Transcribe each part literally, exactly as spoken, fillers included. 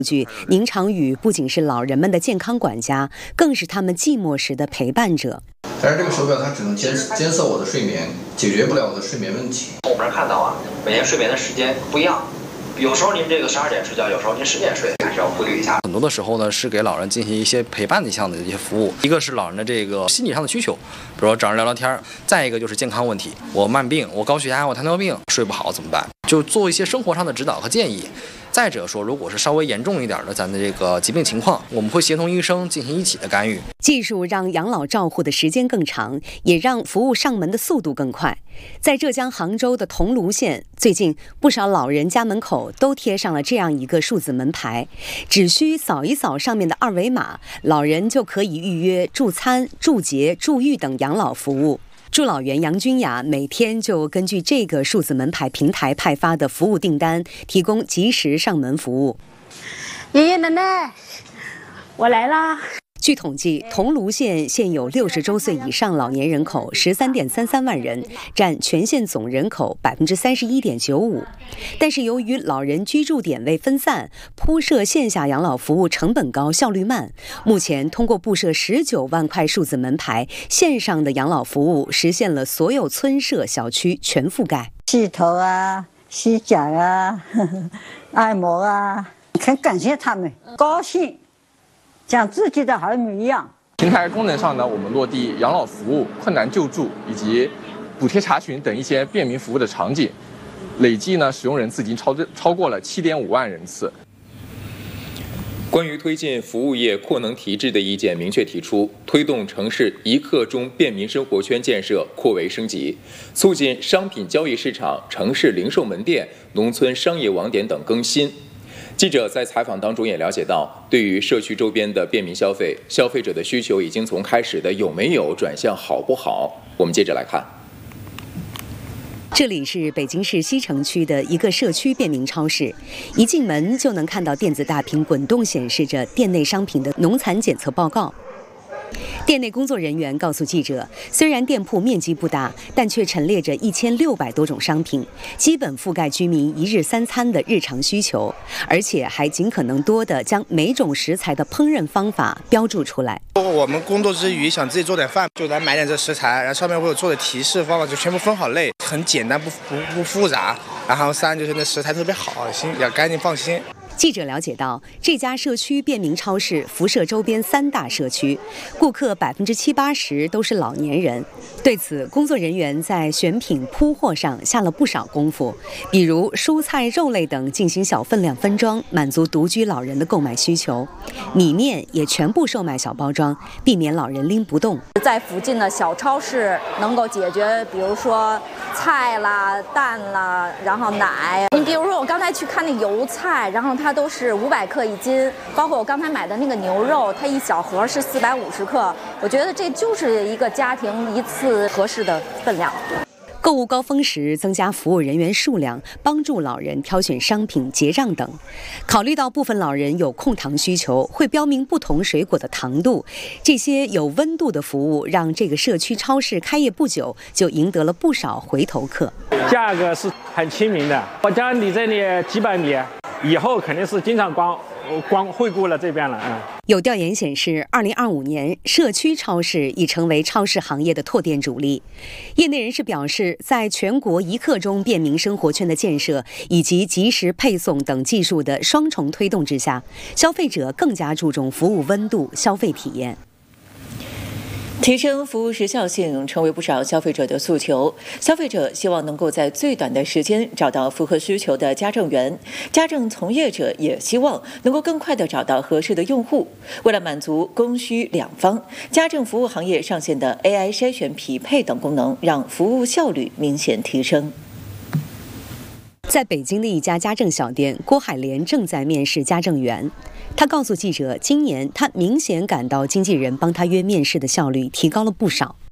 据宁长宇不仅是老人们的健康管家，更是他们寂寞时的陪伴者。 但是这个手表它只能监监测我的睡眠，解决不了我的睡眠问题。 我们看到啊，每天睡眠的时间不一样，有时候您这个十二点睡觉，有时候您十点睡，还是要规律一下。 很多的时候呢，是给老人进行一些陪伴的项的一些服务。一个是老人的这个心理上的需求，比如说找人聊聊天；再一个就是健康问题，我慢病，我高血压，我糖尿病，睡不好怎么办？就做一些生活上的指导和建议。再者说，如果是稍微严重一点的咱的这个疾病情况，我们会协同医生进行一起的干预。 技术让养老照护的时间更长，也让服务上门的速度更快。在浙江杭州的桐庐县，最近不少老人家门口都贴上了这样一个数字门牌，只需扫一扫上面的二维码，老人就可以预约助餐、助洁、助浴等养老服务。助老员杨君雅每天就根据这个数字门牌平台派发的服务订单，提供及时上门服务。 爷爷奶奶，我来啦。 据统计，桐庐县现有六十周岁以上老年人口十三点三三万人，占全县总人口百分之三十一点九五。但是由于老人居住点位分散，铺设线下养老服务成本高、效率慢。目前通过布设十九万块数字门牌，线上的养老服务实现了所有村社小区全覆盖。 洗头啊，洗脚啊，呵呵按摩啊，很感谢他们，高兴。像自己的儿女一样。 平台功能上呢，我们落地养老服务、困难救助以及补贴查询等一些便民服务的场景，累计呢使用人次已经超超过了七点五万人次。 关于推进服务业扩能提质的意见明确提出，推动城市一刻钟便民生活圈建设扩围升级，促进商品交易市场、城市零售门店、农村商业网点等更新。记者在采访当中也了解到，对于社区周边的便民消费，消费者的需求已经从开始的有没有转向好不好。我们接着来看。 这里是北京市西城区的一个社区便民超市，一进门就能看到电子大屏滚动显示着店内商品的农残检测报告。店内工作人员告诉记者，虽然店铺面积不大，但却陈列着一千六百多种商品，基本覆盖居民一日三餐的日常需求，而且还尽可能多地将每种食材的烹饪方法标注出来。 我们工作之余想自己做点饭，就来买点这食材，然后上面会有做的提示方法，就全部分好类，很简单，不不不复杂。然后三就是那食材特别好，心也干净放心。 记者了解到，这家社区便民超市辐射周边三大社区，顾客百分之七八十都是老年人。对此，工作人员在选品铺货上下了不少功夫，比如蔬菜、肉类等进行小分量分装，满足独居老人的购买需求。米面也全部售卖小包装，避免老人拎不动。 在附近的小超市能够解决，比如说菜啦、蛋啦，然后奶。你比如说，我刚才去看那油菜，然后它都是五百克一斤，包括我刚才买的那个牛肉，它一小盒是四百五十克。我觉得这就是一个家庭一次合适的分量。 购物高峰时增加服务人员数量，帮助老人挑选商品、结账等。考虑到部分老人有控糖需求，会标明不同水果的糖度。这些有温度的服务，让这个社区超市开业不久就赢得了不少回头客。 价格是很亲民的，我家离这里几百米，以后肯定是经常光光惠顾了这边了啊。 有调研显示，二零二五年社区超市已成为超市行业的拓店主力。业内人士表示，在全国一刻钟便民生活圈的建设以及及时配送等技术的双重推动之下，消费者更加注重服务温度、消费体验。 提升服务时效性成为不少消费者的诉求。消费者希望能够在最短的时间找到符合需求的家政员，家政从业者也希望能够更快地找到合适的用户。为了满足供需两方，家政服务行业上线的 A I 筛选匹配等功能，让服务效率明显提升。 在北京的一家家政小店，郭海莲正在面试家政员。他告诉记者，今年他明显感到经纪人帮他约面试的效率提高了不少。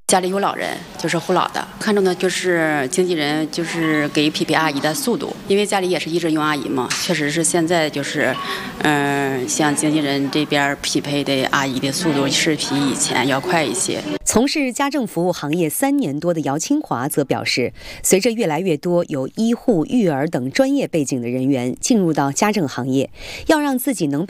家里有老人，就是护老的，看重的就是经纪人就是给匹配阿姨的速度，因为家里也是一直用阿姨嘛，确实是现在就是，嗯、呃，像经纪人这边匹配的阿姨的速度是比以前要快一些。 从事家政服务行业三年多的姚清华则表示，随着越来越多有医护、育儿等专业背景的人员进入到家政行业，要让自己能